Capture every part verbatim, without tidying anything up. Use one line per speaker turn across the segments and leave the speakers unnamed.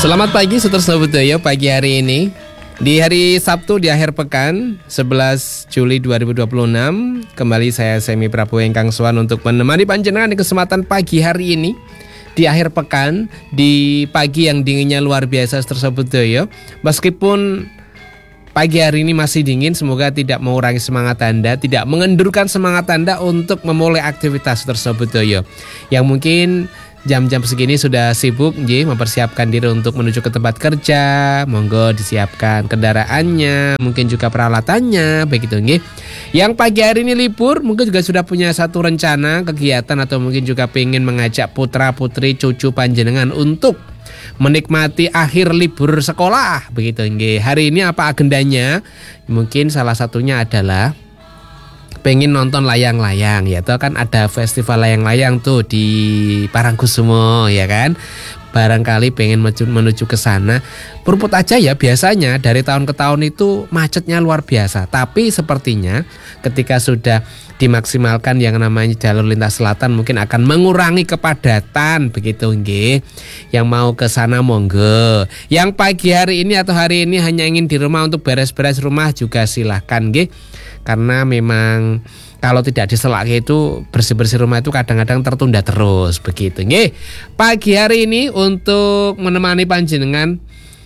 Selamat pagi Saudara Budaya. Pagi hari ini di hari Sabtu di akhir pekan sebelas Juli dua ribu dua puluh enam, kembali saya Semi Prabowo Engkang Swan untuk menemani panjenengan di kesempatan pagi hari ini di akhir pekan, di pagi yang dinginnya luar biasa Saudara Budaya. Meskipun pagi hari ini masih dingin, semoga tidak mengurangi semangat Anda, tidak mengendurkan semangat Anda untuk memulai aktivitas Saudara Budaya yang mungkin jam-jam segini sudah sibuk nggih, mempersiapkan diri untuk menuju ke tempat kerja. Monggo disiapkan kendaraannya, mungkin juga peralatannya, begitu nggih. Yang pagi hari ini libur, mungkin juga sudah punya satu rencana kegiatan atau mungkin juga pengen mengajak putra putri cucu panjenengan untuk menikmati akhir libur sekolah, begitu nggih. Hari ini apa agendanya? Mungkin salah satunya adalah pengen nonton layang-layang, ya toh kan ada festival layang-layang tuh di Parangkusumo, ya kan. Barangkali pengen menuju, menuju ke sana. Peruput aja ya, biasanya dari tahun ke tahun itu macetnya luar biasa. Tapi sepertinya ketika sudah dimaksimalkan yang namanya jalur lintas selatan, mungkin akan mengurangi kepadatan, begitu nggih. Yang mau ke sana monggo. Yang pagi hari ini atau hari ini hanya ingin di rumah untuk beres-beres rumah juga silahkan nggih. Karena memang kalau tidak diselak itu bersih-bersih rumah itu kadang-kadang tertunda terus, begitu nggih. Pagi hari ini untuk menemani panjenengan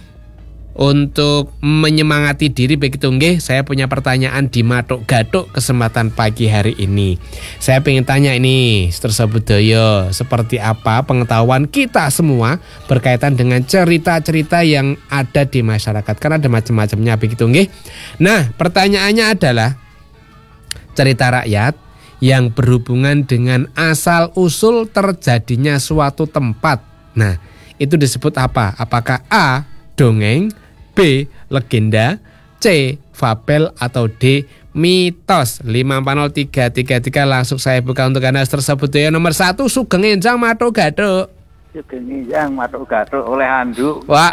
untuk menyemangati diri, begitu nggih. Saya punya pertanyaan di Matuk Gatuk kesempatan pagi hari ini. Saya pengen tanya ini, Saudara Budaya, seperti apa pengetahuan kita semua berkaitan dengan cerita-cerita yang ada di masyarakat? Karena ada macam-macamnya, begitu nggih. Nah, pertanyaannya adalah cerita rakyat yang berhubungan dengan asal-usul terjadinya suatu tempat. Nah, itu disebut apa? Apakah A. dongeng, B. legenda, C. fabel, atau D. mitos? Lima empat nol tiga tiga tiga langsung saya buka untuk Anda tersebut ya. Nomor satu, Sugeng Enjang Matuk Gatuk.
Sugeng Enjang Matuk Gatuk oleh anduk.
Wah.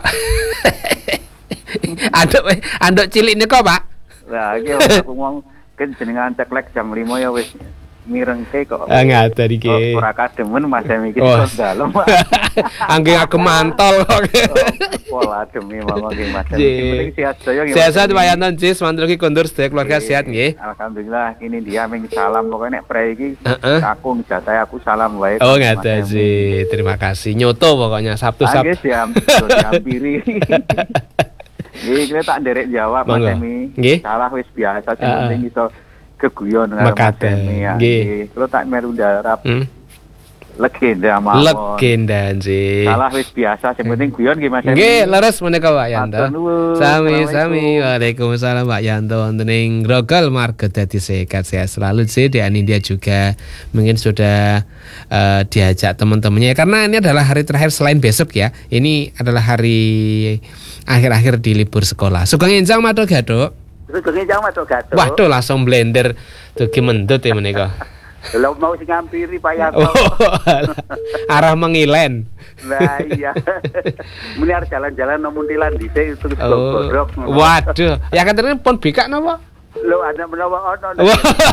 anduk anduk cilik nika, Pak.
Lah iki aku ngomong kan jenengan ceklek jam lima ya wis mirengke kok.
Ah ngaten iki.
Ora kademen Mas Emi iki
oh.
dalem.
Angge aku mantol kok.
Pola demi mama nggih Mas Emi. Sehat saya nggih.
Sehat Pak Yanton Jis, mantul iki kondur sedaya keluarga sehat nggih.
Alhamdulillah, ini dia ming salam pokoknya nek pre iki aku jatah aku salam wae.
Oh ngaten sih. Terima kasih. Nyoto pokoknya Sabtu-Sabtu.
Nggih siam, diampiri. Nggih, kita tak nderek jawab Mas Emi. Salah wis biasa, sing penting iso keguyon karo Mas Emi ya. Nggih, kula tak meru darap. Hmm? Legenda mawon.
Legenda nggih.
Salah wis biasa, sing penting guyon nggih Mas Emi.
Nggih, leres menika Pak Yanto. Sami-sami. Waalaikumsalam Pak Yanto wonten ing Grogol marga dadi sehat sehat selalu sih. Dan ini dia juga mungkin sudah uh, diajak teman-temannya karena ini adalah hari terakhir selain besok ya. Ini adalah hari akhir-akhir di libur sekolah. Sugeng Enjang Matuk Gatuk.
Sugeng Enjang Matuk Gatuk.
Waduh, langsung blender dugi mendut ya menika.
Lha mau sing ngampiri Pak Yanto.
Arah mengilen.
Nah iya. Muni arep jalan-jalan nang Muntilan dhisik terus godhog.
Waduh, ya katanya pon bikak napa?
Lho ana menawa ono.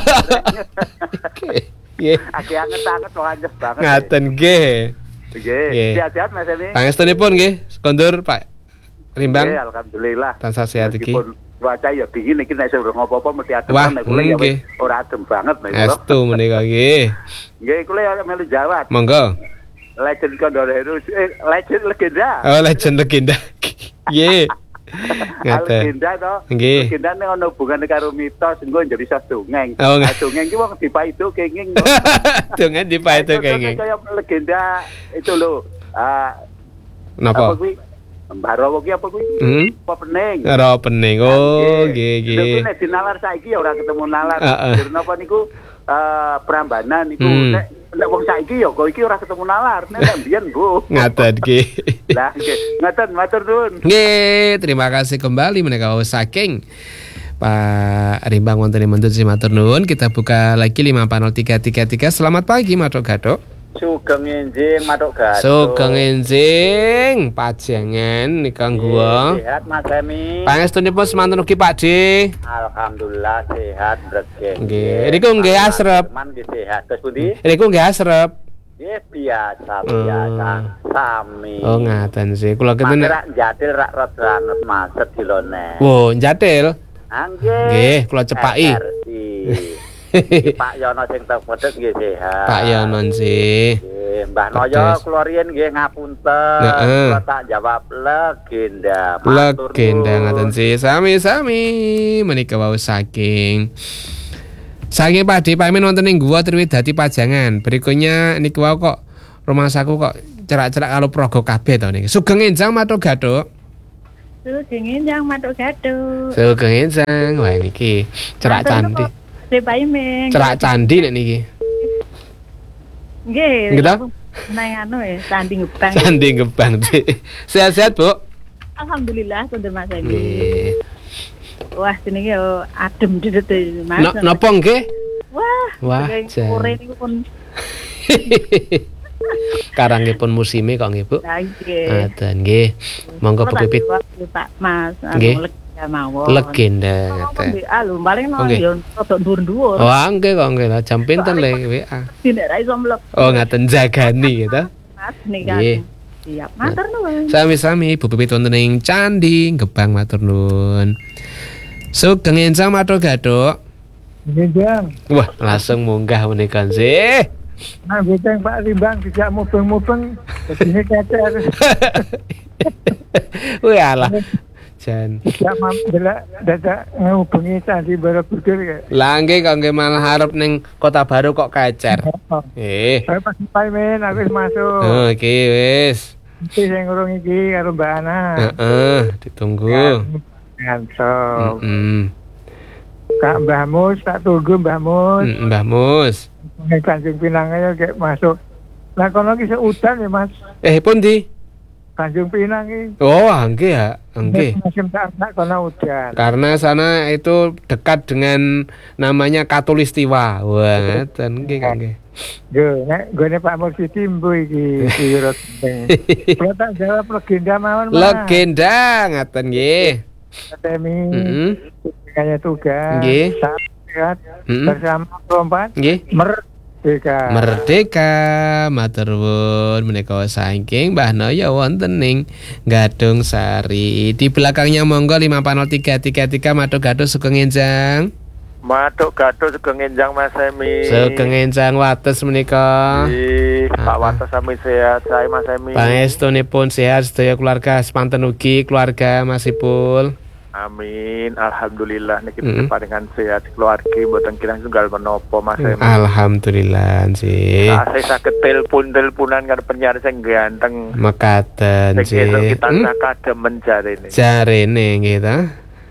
Nggih.
Aki anget-anget kok anjes banget.
Ngaten nggih.
Nggih. Sehat-sehat Mas Emi.
Pangestunipun nggih, kondur Pak Rimbang.
Nggih, alhamdulillah.
Tansah sehat iki.
Cuaca ya dingin iki nek ora ngopo-opo mesti adem nek kula ya ora adem banget nek kula.
Estu menika nggih.
Nggih, kula ya melu jawab.
Monggo.
Legend Kondor Heru, eh, legend legenda.
Oh, legend legenda. Nggih.
Legenda to.
Nggih.
Legenda nek ono hubungane karo mitos engko jadi sak dongeng.
Oh,
dongeng ki wong dipaido kenging.
Dongeng dipaido kenging.
Kayak legenda itu lho. Ah,
napa?
Mbaro ki apa kuwi?
Hmm?
Apa pening?
Ora pening. Oh, nggih nggih.
Lha nek dinalar saiki ya ora ketemu nalar. Napa niku eh Prambanan niku nek nek wong saiki ya kok iki ora ketemu nalar. Nek mbiyen, Bu.
Ngaten nggih.
Lah nggih. Ngaten matur nuwun.
Nggih, terima kasih kembali menika saking Pak Rimbang wonten ing Mendut matur nuwun. Kita buka lagi lima empat nol tiga tiga tiga. Selamat pagi Matuk Gatuk.
Sugeng Enjing Matuk Gatuk.
Sugeng Enjing pajengen nika gua.
Sehat Mas Emi.
Pangestunipun semanten ugi Pak D.
Alhamdulillah sehat breke.
Nggih, niku nggih asrep.
Man nggih sehat. Terus pundi?
Niku nggih asrep.
Ya biasa biasa sami.
Oh ngaten sih. Kula keten
rak jatil rak rodane maset dilone.
Wo, jatil.
Nggih.
Nggih, kula cepaki.
Pak Yono sing tepedet nggih sehat.
Pak Yono sih.
Nggih, Mbah Noyo kula riyen nggih ngapunten. Kula tak jawab legenda.
Legenda ngaten sih. Sami-sami menika wau saking Saking Pakde pamit wonten ing Guwa Triwidati Pajangan. Berikutnya niku wau kok rumah saku kok cerak-cerak karo praga kabeh to niki. Sugeng enjang matur gathuk.
Sugeng enjang matur gathuk.
Sugeng enjang. Wah niki cerak candi. Cerak candi nek niki.
Nggih.
Nggih ta?
Nang anu ya, candi Gebang.
Candi Gebang. Sehat-sehat, Bu?
Alhamdulillah, konten Mas Egi.
Nggih.
Wah, jenenge yo adem didet Mas.
Napa nggih?
Wah,
wah,
sore niku pun
karangipun musime kok nggih, Bu?
Lah nggih.
Ngaten nggih. Monggo Pipit.
Pak Mas,
anu
legenda mawon.
Legenda ngaten.
Ah lho, paling no yo rada dhuwur-dhuwur.
Wah, nggih kok nggih. Jam pinten le W A?
Tidak ra iso mlek.
Oh, ngaten jagani gitu.
Mas niki. Siap, matur nuwun.
Sami-sami Bu Pipit wonten ing Candi Gebang matur nuwun. Sugeng enjang matur gathuk.
Enjang.
Wah, langsung munggah menika sih.
Nah, boceng Pak Rimbang dijak mubeng-mubeng begini kecer.
Wih alah. Jan.
Dijak delak dadak ngubungi Candi Borobudur.
Lah nggih kok nggih malah arep ning Kota Baru kok kecer. Eh.
Saya pas paimen aku masuk.
Oh, iki wis.
Iki sing urung iki karo Mbak Ana.
Heeh, ditunggu.
Ngantuk.
Heeh.
Kak Mbah Mus, tak tunggu Mbah Mus.
Mbah Mus.
Nek Tanjung Pinang ayo kayak masuk. Lah kono ki udan ya, Mas.
Eh, pundi?
Tanjung Pinang iki.
Oh, nggih ya, nggih.
Musim tak kono udan.
Karena sana itu dekat dengan namanya Katulistiwa. Wah, ngeten nggih nggih.
Yo, nek gone Pak Mursidi mbu iki dirot. Kalau tak jawab legenda mawon, Mas.
Legenda ngaten nggih.
Temi.
Heeh.
Kaya tugas.
Nggih.
Sehat bersama perempat.
Nggih.
Merdeka.
Merdeka matur nuwun menika saking Mbah Noyo wonten ning Gadung Sari. Di belakangnya monggo lima nol tiga tiga tiga matur gathuk sugeng enjang.
Matuk gathuk sugeng enjang Mas Emi.
Sugeng enjang wates menika.
Nggih, Pak Wates sami sehat, saya Mas Emi.
Pangestunipun sehat sedaya keluarga sepanten ugi keluarga Mas Ipul.
Amin, alhamdulillah niki mm -hmm. dengan sehat keluarga mboten kirang tunggal menapa Mas Emi.
Alhamdulillah sih.
Saya saged telepon-teleponan karo penyiar sing ganteng.
Mekaten sih.
Kita hmm? kademen jarene.
Jarene nggih ta.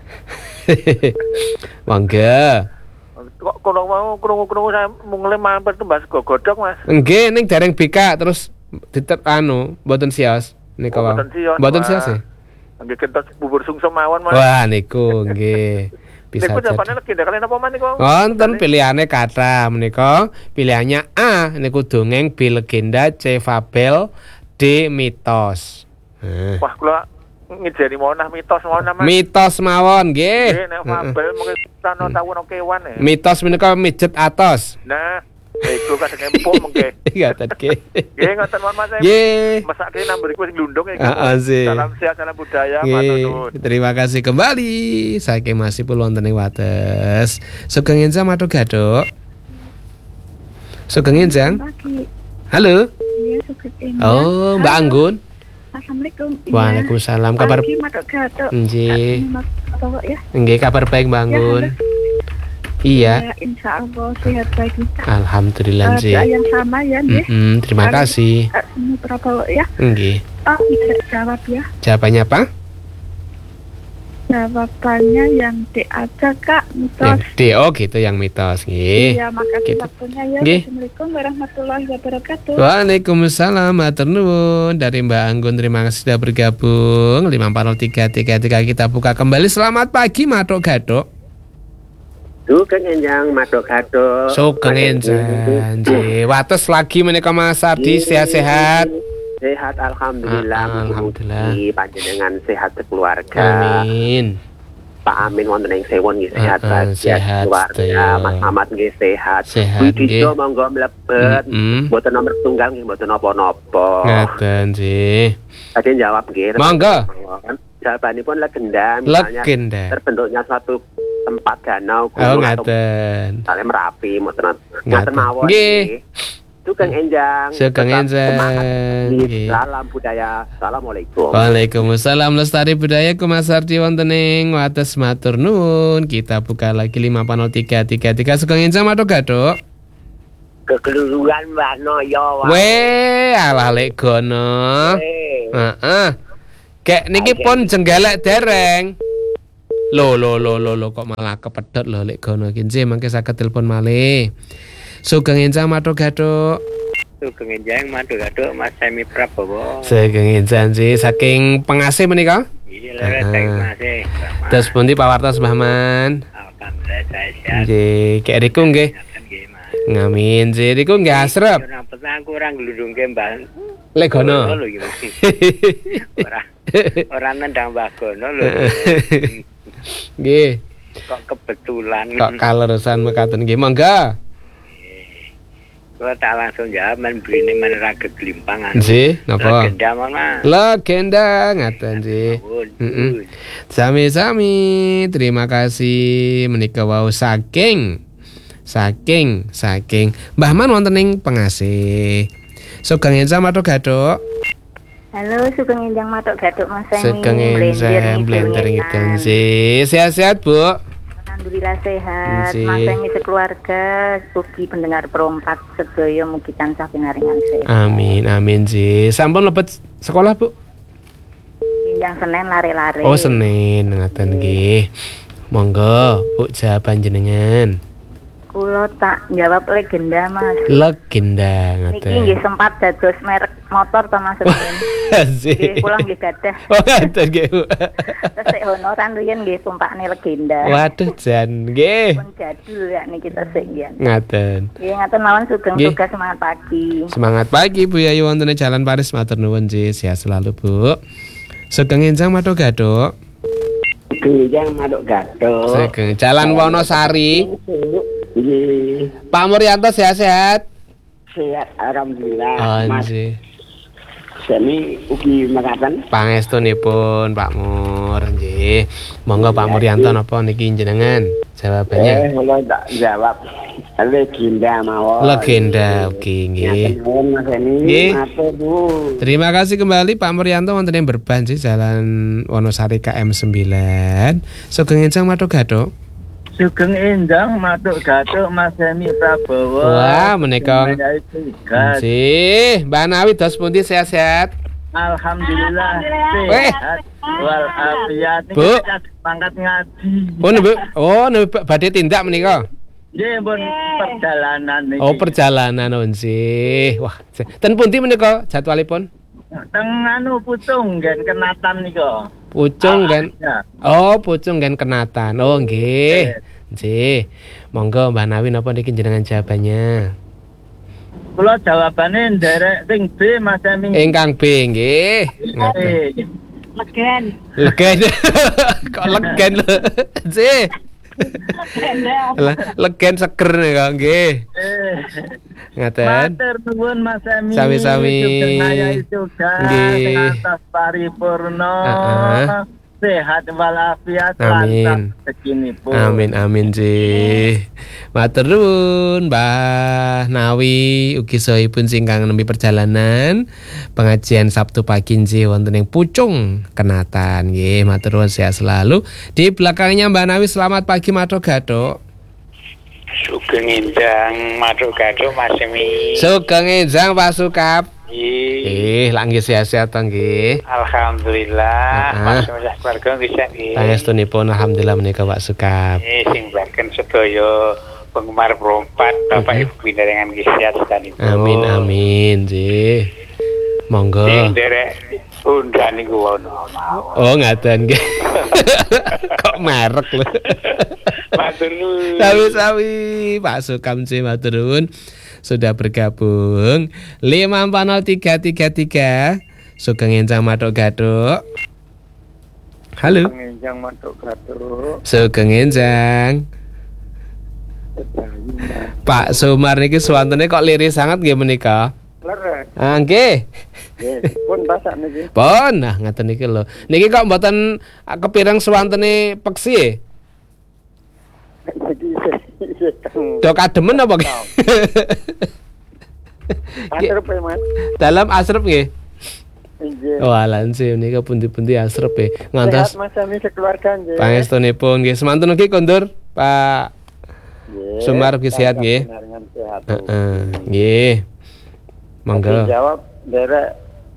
Mangga.
Kok kono mau krungu-krungu saya mulai mampir tembas godhog Mas.
Nggih ning dereng bika terus ditet anu mboten sios nika wae. Mboten sios e.
Nggih kentos bubur sungsum mawon Mas.
Wah niku nggih. Bisa
niku japane legenda kalian apa Mas niku?
Wonten pilihane kathah menika. Pilihannya A niku dongeng B legenda, C fabel, D mitos.
Nah. Wah kula ngejari monah mitos monah Mas.
Mitos mawon nggih.
Nggih nek fabel mungkin tano tahu no kewan e.
Mitos menika mijet atos.
Nah, iku kadang empuk mengke.
Ngaten nggih.
Nggih ngoten Mas.
Nggih.
Masake nambah iku sing glundung iki.
Heeh.
Salam sehat salam budaya matur nuwun.
Terima kasih kembali. Saking masih pun wonten ing wates. Sugeng enjang matur gathuk. Sugeng enjang. Halo.
Iya, sugeng enjang.
Oh, Mbak Anggun.
Assalamualaikum.
Waalaikumsalam. Kabar nggih. Nggih, kabar baik Mbak Anggun. Iya.
Ya, insya Allah sehat baik.
Alhamdulillah sih.
Uh, yang sama ya, nggih.
Mm -hmm, terima Hari, kasih.
Ini berapa ya?
Nggih.
Oh, bisa jawab ya.
Jawabannya apa?
Jawabannya yang D aja Kak, mitos.
Yang D, oh gitu yang mitos, nggih.
Iya, makasih gitu. Waktunya ya.
Nggih.
Assalamualaikum warahmatullahi wabarakatuh.
Waalaikumsalam, matur nuwun. Dari Mbak Anggun, terima kasih sudah bergabung. lima empat nol tiga tiga tiga kita buka kembali. Selamat pagi, matuk gathuk.
Sugeng enjang matuk gathuk.
Sugeng enjang. Nggih, wates lagi menika Mas Ardi sehat-sehat.
Sehat alhamdulillah.
Ah, alhamdulillah.
Panjenengan sehat sekeluarga.
Amin.
Pak Amin wonten ing sewon nggih sehat
uh, uh, sehat
keluarga Mas Mamat nggih sehat. Widido monggo mlebet. Mboten nomor tunggal nggih mboten napa-napa.
Ngaten sih.
Tadi jawab nggih.
Monggo.
Jawabanipun legenda misalnya
legenda.
Terbentuknya suatu tempat danau
gunung. Oh ngaten.
Misalnya Merapi mboten ngaten mawon nggih. Sugeng Enjang.
Sugeng Enjang.
Salam budaya. Assalamualaikum.
Waalaikumsalam. Lestari budaya kumasarti wonten ing wates matur nuwun. Kita buka lagi lima nol tiga tiga tiga. Sugeng Enjang matur gaduk.
Kekeluruan Mbak Noyo.
Weh, alah lek gono. Heeh. Kek niki pun jenggelek dereng. Lo lo lo lo lo kok malah kepedhot lho lek gono iki. Nggih, mangke saged telepon malih. Sugeng Enjang matur gaduk.
Sugeng Enjang matur gaduk Mas Semi Prabowo.
Sugeng Enjang sih saking pengasih menika?
Iya lho saking pengasih.
Terus pundi pawartos Mbah Man?
Alhamdulillah sehat.
Nggih, kek riku nggih. Ngamin sih riku nggih asrep.
Ora petang kurang glundungke Mbah.
Lek gono.
Ora ora nendang Mbah gono lho.
Nggih.
Kok kebetulan.
Kok kaleresan mekaten nggih, monggo.
Kalau tak langsung jawab, men begini men raga gelimpangan.
Nggih, napa?
Legenda mana?
Legenda ngaten sih. Heeh. Sami-sami, terima kasih menika wau saking saking saking Mbah Man wonten ing pengasih. Sugeng Enjang matur gaduk.
Halo, Sugeng Enjang matur gaduk Mas Semi.
Sugeng Enjang blender ngiten sih. Sehat-sehat, Bu.
Alhamdulillah sehat, Mas Semi sekeluarga, ugi pendengar perompak sedaya mugi tansah pinaringan sehat.
Amin, amin sih. Sampun lebet sekolah, Bu?
Yang Senin lare-lare.
Oh, Senin ngaten nggih. Monggo, Bu jawaban jenengan.
Kulo tak jawab legenda Mas.
Legenda ngaten.
Niki nggih sempat dados merek motor to Mas Semin. Nggih kula nggih gadah.
Oh, ngaten nggih, Bu.
Tesih honoran riyen nggih tumpakne legenda.
Waduh jan nggih.
Pun jadul ya niki tesih nggih.
Ngaten.
Nggih ngaten mawon sugeng tugas semangat pagi.
Semangat pagi Bu Yayu wonten Jalan Paris matur nuwun nggih, sehat selalu Bu. Sugeng Enjang matur gaduk.
Sugeng Enjang matur gaduk.
Sugeng Jalan Wonosari.
Nggih.
Pak Muryanto sehat-sehat?
Sehat alhamdulillah.
Anjir.
Semi ugi mekaten.
Pangestunipun Pak Mur nggih. Monggo Pak Muryanto napa niki jenengan jawabannya?
Eh, kula tak jawab. Legenda mawon.
Legenda, oke nggih. Nggih. Terima kasih kembali Pak Muryanto wonten ing Berban sih Jalan Wonosari K M sembilan. Sugeng Enjang matur gaduk.
Sugeng Enjang matur gaduk Mas Semi Prabowo.
Wah, menika. Sih, Mbak Nawi dos pundi sehat-sehat?
Alhamdulillah sehat walafiat.
Bu,
mangkat ngaji.
Oh, Bu. Oh, badhe tindak menika.
Nggih, pun perjalanan niki.
Oh, perjalanan sih. Wah, ten pundi menika jadwalipun?
Teng anu Pucung gen Kenatan nika.
Pucung kan? Oh, Pucung kan Kenatan. Oh, nggih. Nggih. Monggo Mbak Nawi napa niki jenengan jawabannya?
Kula jawabane nderek sing B Mas Semi.
Ingkang B nggih.
Legen.
Legen. Kok legen lho. Nggih. Legen seger nika nggih. Ngaten.
Matur nuwun Mas Semi.
Sami-sami.
Nggih. Atas paripurna. Sehat walafiat
amin. Amin amin sih. Matur nuwun Mbah Nawi ugi sahipun singkang nembe perjalanan pengajian Sabtu pagi nggih wonten ing Pucung Kenatan nggih. Matur nuwun sehat selalu. Di belakangnya Mbah Nawi selamat pagi matur gaduk.
Sugeng Enjang matur gaduk Mas Semi.
Sugeng Enjang Pak Sukap.
Nggih.
Eh, lak nggih sehat-sehat to nggih.
Alhamdulillah. Mas Mas keluarga bisa nggih.
Pangestunipun alhamdulillah menika Pak Sukap.
Eh, sing baken sedaya penggemar perompak Bapak Ibu pinaringan nggih sehat sedanipun.
Amin amin nggih. Monggo.
Sing derek undan niku wono.
Oh, ngaten nggih. Kok merek lho.
Matur nuwun.
Sawi-sawi Pak Sukam sih matur nuwun. Sudah bergabung lima empat nol tiga tiga tiga. Sugeng Enjang matur gaduk. Halo.
Enjang Matuk Gaduh.
Sugeng enjang. Pak Sumar niki suwantene kok liris sangat nggih menika?
Leres.
Ah nggih.
Nggih, pun basak niki.
Pun, nah ngaten niki lho. Niki kok mboten kepireng suwantene peksi? Dok kademen apa nggih?
Asrep ya, Mas.
Dalam asrep nggih.
Nggih.
Oh, alan sih nika pundi-pundi asrep e. Ngantos
Mas sami sekeluarga nggih.
pangestunipun nggih. Semantun nggih kondur Pak Sumar nggih sehat nggih. Heeh, nggih. Monggo.
Jawab derek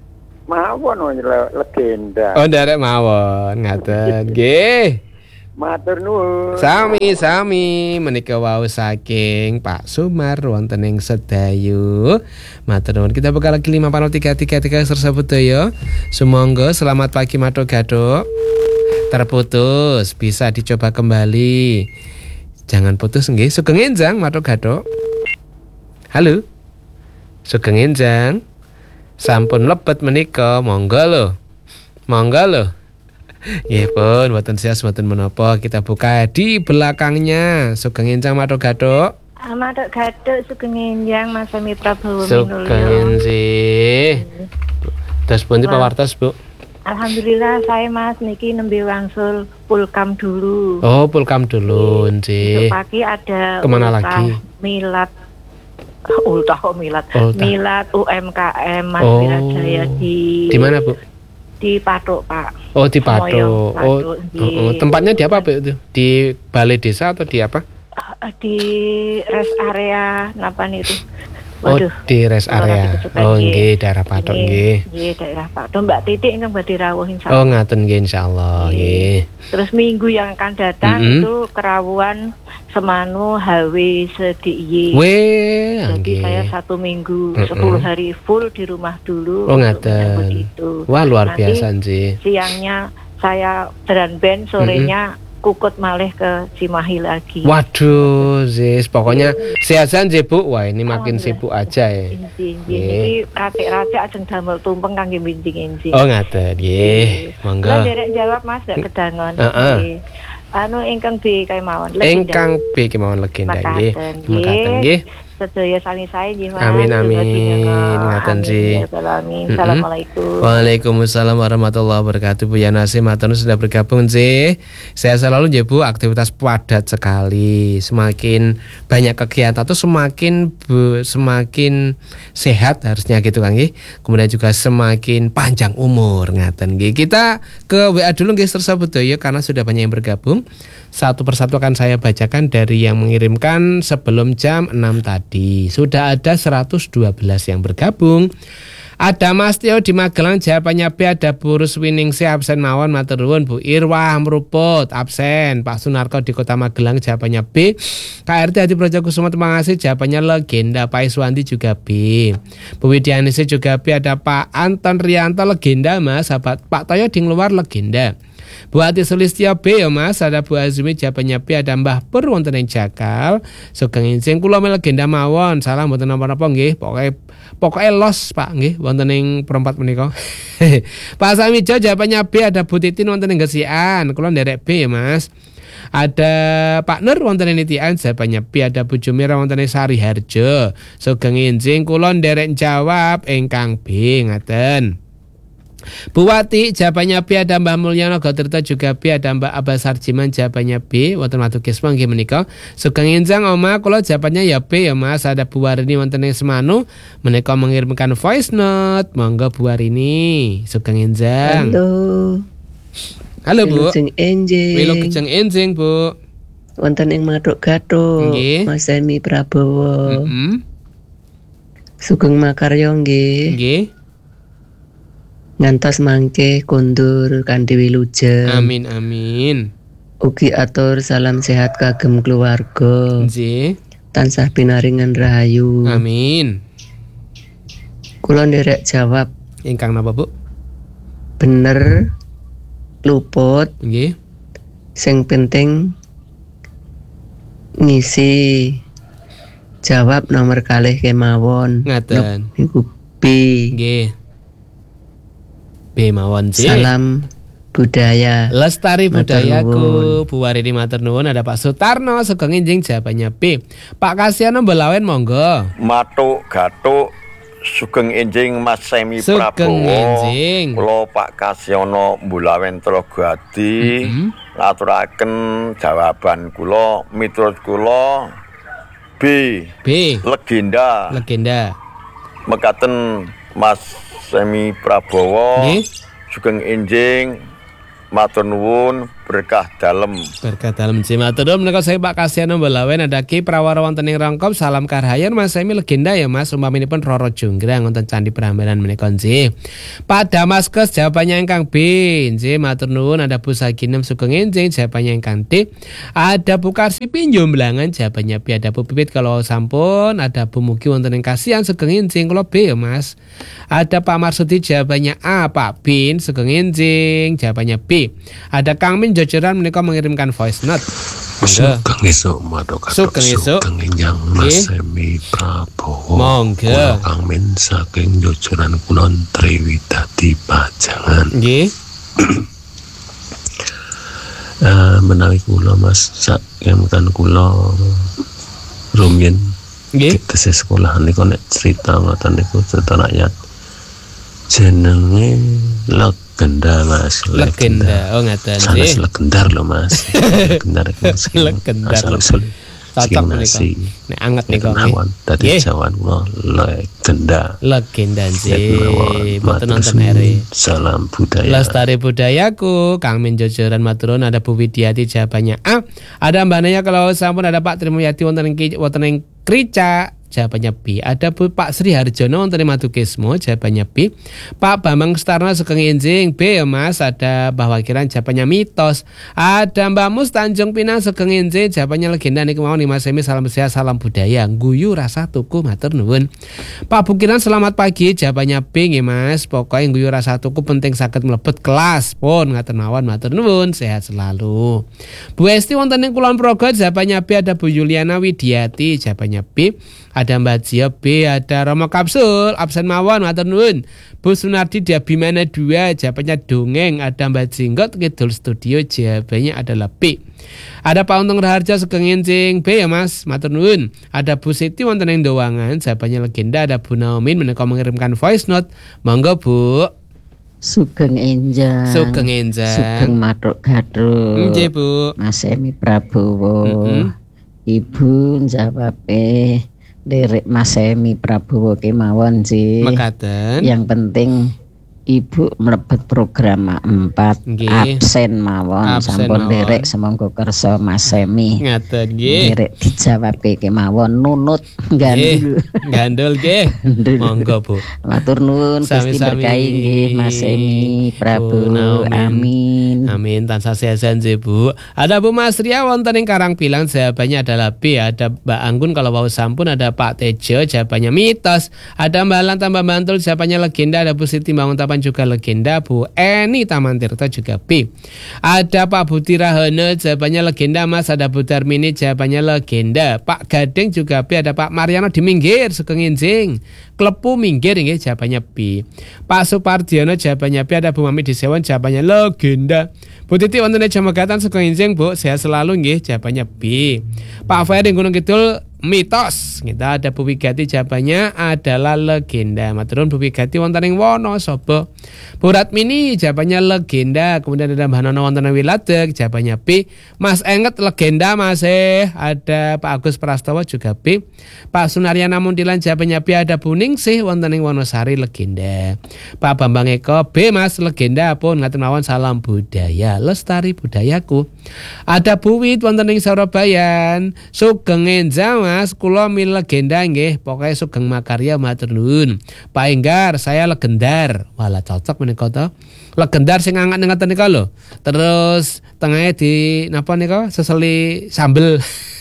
mawon legenda.
Oh, derek mawon, ngaten. Nggih.
Matur nuwun.
Sami-sami menika wau saking Pak Sumar wonten ing Sedayu. Matur nuwun. Kita buka lagi lima nol tiga tiga tiga tersebut ya. Sumangga selamat pagi Matuk Gaduh. Terputus, bisa dicoba kembali. Jangan putus nggih. Sugeng enjang Matuk Gaduh. Halo. Sugeng enjang. Sampun lebet menika, monggo lho. Monggo lho. Nggih pun mboten sias mboten menapa, kita buka di belakangnya. Sugeng enjang Matuk Gaduh.
Matuk Gaduh sugeng enjang Mas Semi Prabowo
Sugeng enjing. Terus pundi pawartos, Bu?
Alhamdulillah saya Mas niki nembe wangsul pulkam dulu.
Oh, pulkam dulu nggih.
Pagi ada
kemana lagi?
Milad. Ultah kok milad.
Ultah.
Milad U M K M Mas
oh.
Wirajaya di
Di mana, Bu?
Di Patok, Pak.
Oh, di Patok.
Moyong,
Oh,
Patok,
oh, oh, tempatnya di apa, Bu itu? Di balai desa atau di apa?
Di rest area napa nih itu?
Waduh, oh, di rest area. Oh, nggih, daerah Patok nggih.
Nggih, daerah Patok. Mbak Titik ingkang badhe rawuh insyaallah.
Oh, ngaten nggih insyaallah, nggih.
Terus minggu yang akan datang mm-hmm. itu kerawuan Semanu H W S D I Y.
Weh,
jadi saya satu minggu mm-hmm. sepuluh hari full di rumah dulu.
Oh, ngaten. Wah, luar nanti biasa sih.
Siangnya saya drum band, sorenya mm-hmm. kukut malih ke Cimahi lagi.
Waduh, Zis, pokoknya sehat-sehat nggih, Bu. Wah, ini makin oh, sibuk aja ya.
Nggih, iki ratik-ratik ajeng damel tumpeng kangge binting-binting.
Oh, ngaten, nggih. Monggo.
Lah derek jawab Mas gak kedangon. Heeh. Anu ingkang B kemawon.
Ingkang B kemawon legenda nggih. Mekaten nggih.
Sedaya sami sae nggih Mas.
Amin amin. Ngaten sih.
Assalamualaikum.
Waalaikumsalam warahmatullahi wabarakatuh. Bu Yanasi matur sudah bergabung sih. Saya selalu ya Bu, aktivitas padat sekali. Semakin banyak kegiatan tuh semakin bu, semakin sehat harusnya gitu kan nggih. Kemudian juga semakin panjang umur ngaten nggih. Kita ke W A dulu nggih tersebut ya karena sudah banyak yang bergabung. Satu persatu akan saya bacakan dari yang mengirimkan sebelum jam enam tadi. Sudah ada seratus dua belas yang bergabung. Ada Mas Tio di Magelang, jawabannya B. Ada Burus Winingsi absen mawon, matur nuwun. Bu Irwah meruput absen. Pak Sunarko di Kota Magelang, jawabannya B. K R T Hadi Projokusuma terima kasih, jawabannya legenda. Pak Iswanti juga B. Bu Widianisi juga B. Ada Pak Anton Rianto legenda Mas. Sahabat Pak Toyo di luar legenda. Bu Ati Sulistya B ya Mas, ada Bu Azmi jawabannya B, ada Mbah Pur wonten ing Jakal. Sugeng insing kula legenda mawon. Salah mboten napa-napa nggih. Pokoke pokoke los Pak nggih wonten ing perempat menika. Pak Samijo jawabannya B, ada Bu Titin wonten ing Gesian. Kula nderek B ya Mas. Ada Pak Nur wonten ing Nitian jawabannya B, ada Bu Jumira wonten ing Sari Harjo. Sugeng insing kula nderek jawab ingkang B ngaten. Bu Wati jawabannya B, ada Mbah Mulyono Gotirto juga B, ada Mbak Abbas Sarjiman jawabannya B, wonten Matukismo nggih menika. Sugeng enjang Oma kula jawabannya ya B ya Mas. Ada Bu Warini wonten ing Semanu menika mengirimkan voice note. Monggo Bu Warini, sugeng enjang.
Halo.
Halo Bu.
Wilujeng enjing.
Wilujeng enjing Bu.
Wonten ing Matuk Gaduh. Mas Semi Prabowo.
Heeh.
Sugeng makarya nggih.
Nggih.
Ngantos mangke kondur kanthi wilujeng.
Amin amin.
Ugi atur salam sehat kagem keluarga.
Nggih.
Tansah pinaringan rahayu.
Amin.
Kula nderek jawab.
Ingkang napa Bu?
Bener. Luput.
Nggih.
Sing penting ngisi jawab nomor kalih kemawon.
Ngaten.
Niku B.
Nggih. B mawon sih.
Salam budaya.
Lestari budayaku. Bu Warini matur nuwun. Ada Pak Sutarno Sugeng Enjing jawabannya B. Pak Kasiano Belawen monggo.
Matuk gatuk Sugeng Enjing Mas Semi Prabowo. Kula Pak Kasyono Bulawen Trogadi mm-hmm. ngaturaken jawaban kula miturut kula B.
B.
Legenda.
Legenda.
Mekaten Mas Semi Prabowo. Nggih. Sugeng Enjing matur nuwun berkah dalem.
Berkah dalem nggih matur nuwun menika saya Pak Kasiano Belawen ada Ki Prawara wonten ing Rangkop salam karhayan Mas Semi legenda ya Mas umpaminipun Roro Jonggrang wonten Candi Prambanan menika nggih. Pak Damaskes jawabannya ingkang B nggih matur nuwun ada Bu Saginem Sugeng Enjing jawabannya ingkang D. Ada Bu Karsi Pinjomblangan jawabannya B ada Bu Pipit kalau sampun ada Bu Mugi wonten ing Kasihan Sugeng Enjing kula B ya Mas. Ada Pak Marsudi jawabannya A Pak Bin Sugeng Enjing jawabannya B. Ada Kang Min Jojoran menika mengirimkan voice note.
Sugeng esuk matur
Sugeng esuk
Sugeng Enjang Mas Semi Prabowo.
Monggo.
Kang Min saking Jojoran Kulon Triwidadi Pajangan.
Nggih.
Uh, menawi kula Mas sak kan kula rumiyin nggih tesih sekolah niku nek cerita ngoten niku cerita rakyat jenenge legenda Mas.
Legenda. Oh ngaten nggih.
Sanes legendar lho Mas. Legendar iki.
Legendar. Cocok menika. Nek anget niku
nggih. Dadi jawan kula legenda.
Legenda nggih. Mboten nonton ere.
Salam budaya.
Lestari budayaku. Kang Min Jojoran maturun ada Bu Widiati jawabannya A. Ada Mbak Naya kalau sampun ada Pak Trimuyati wonten ing wonten ing Krica jawabannya B. Ada Bu Pak Sri Harjono wonten ing Madukismo jawabannya B. Pak Bambang Sutarno Sugeng Enjing B ya Mas. Ada Mbah Wakiran jawabannya mitos. Ada Mbak Mus Tanjung Pinang Sugeng Enjing jawabannya legenda niku mawon Mas Semi salam sehat salam budaya guyu rasa tuku matur nuwun. Pak Bukiran selamat pagi jawabannya B nggih Mas. Pokoke guyu rasa tuku penting saged mlebet kelas pun ngatur mawon matur nuwun sehat selalu. Bu Esti wonten ing Kulon Progo jawabannya B. Ada Bu Yuliana Widiati jawabannya B. Ada Mbak Jia B, ada Romo Kapsul, absen mawon matur nuwun. Bu Sunardi Diabimana dua, jawabannya dongeng. Ada Mbak Jinggot Kidul Studio, jawabannya adalah B. Ada Pak Untung Raharja Sugeng Enjing B ya Mas, matur nuwun. Ada Bu Siti wonten ing Dowangan, jawabannya legenda. Ada Bu Naomin menika mengirimkan voice note. Monggo Bu.
Sugeng Enjang.
Sugeng Enjang.
Sugeng Matuk Gadruk.
Nggih Bu.
Mas Semi Prabowo. Mm-hmm. Ibu jawab eh derek Mas Semi Prabowo kemawon sih.
Mekaten.
Yang penting Ibu mlebet program empat absen mawon sampun derek semonggo kersa Mas Semi.
Ngaten nggih.
Derek dijawabe kemawon nunut gandul.
Gandul nggih. Monggo Bu.
Matur nuwun Gusti berkahi nggih Mas Semi Prabowo. Amin.
Amin tansah sehat nggih Bu. Ada Bu Mas Ria wonten ing Karangpilang jawabannya adalah B. Ada Mbak Anggun kalau wau sampun. Ada Pak Tejo jawabannya mitos. Ada Mbak Lan tambah Bantul jawabannya legenda. Ada Bu Siti Bangun juga legenda. Bu Eni Taman Tirta juga B. Ada Pak Budi Rahono jawabannya legenda Mas. Ada Bu Darmini jawabannya legenda. Pak Gading juga B. Ada Pak Mariano di minggir Sugeng Enjing Klepu minggir nggih jawabannya B. Pak Supardiono jawabannya B. Ada Bu Mami di Sewon jawabannya legenda. Bu Titi wonten ing Jamagatan Sugeng Enjing Bu sehat selalu nggih jawabannya B. Pak Ferry Gunung Kidul mitos. Kita ada Bu Wigati jawabannya adalah legenda. Maturun Bu Wigati wonten ing Wonosobo. Bu Ratmini jawabannya legenda. Kemudian ada Mbah Nono wonten ing Wiladeg jawabannya B. Mas Enget legenda masih. Ada Pak Agus Prastowo juga B. Pak Sunaryana Muntilan jawabannya B. Ada Bu Ningsih wonten ing Wonosari legenda. Pak Bambang Eko B Mas legenda pun ngatur mawon salam budaya lestari budayaku. Ada Bu Wit wonten ing Surabayan Sugeng Enjang Mas, kula mil legenda nggih, pokoke Sugeng Makarya matur nuwun. Pak Enggar, saya legendar. Walah cocok menika to. Legendar sing anget ngoten nika lho. Terus tengahnya di napa nika seseli sambel.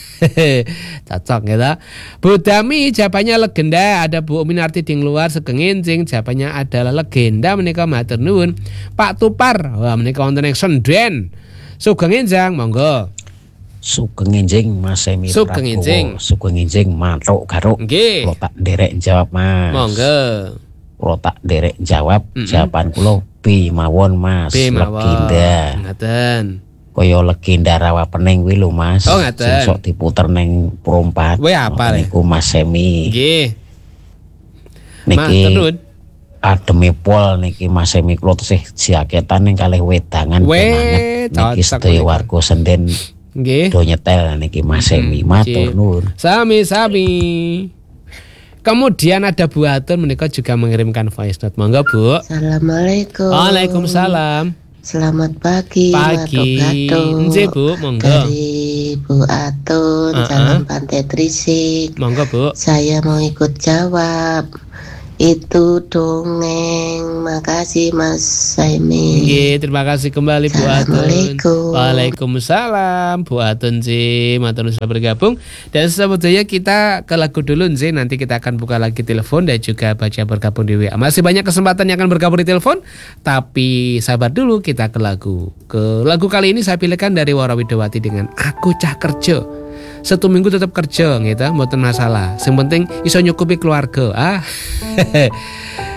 Cocok gitu. Bu Dami jawabannya legenda. Ada Bu Minarti di luar Sugeng Enjing jawabannya adalah legenda menika matur nuwun. Pak Tupar, wah menika wonten ing Senden. Sugeng Enjang monggo.
Sugeng Enjing Mas Semi
Sugeng Enjing.
Sugeng Enjing matuk garuk.
Nggih.
Kula tak derek jawab Mas.
Monggo.
Kula tak derek jawab. Mm-hmm. Jawaban kula B mawon Mas,
B mawon.
Legenda.
Ngaten.
Kaya legenda rawa pening kuwi lho Mas.
Oh, ngaten.
Sing sok diputer ning perompat.
Kuwi apa le?
Niku Mas Semi.
Nggih.
Niki ademe pol niki Mas Semi kula tesih jaketan ning kalih wedangan banget. Niki sedaya warga Senden.
Nggih.
Do nyetel niki Mas Semi. Matur nuwun.
Sami-sami. Kemudian ada Bu Atun menika juga mengirimkan voice note. Monggo Bu.
Assalamualaikum.
Waalaikumsalam.
Selamat pagi.
Pagi. Nggih Bu, monggo.
Dari Bu Atun, uh-uh. Jalan Pantai Trisik.
Monggo Bu.
Saya mau ikut jawab. Itu dongeng. Makasih Mas Saimi.
Nggih, terima kasih kembali Bu Atun.
Assalamualaikum.
Waalaikumsalam Bu Atun Nji, matur nuwun sudah bergabung. Dan sebetulnya kita ke lagu dulu Nji, nanti kita akan buka lagi telepon dan juga baca bergabung di W A. Masih banyak kesempatan yang akan bergabung di telepon, tapi sabar dulu, kita ke lagu. Ke lagu kali ini saya pilihkan dari Wara Widowati dengan Aku Cah Kerja. Satu minggu tetap kerja gitu, mboten masalah. Yang penting iso nyukupi keluarga. Ah.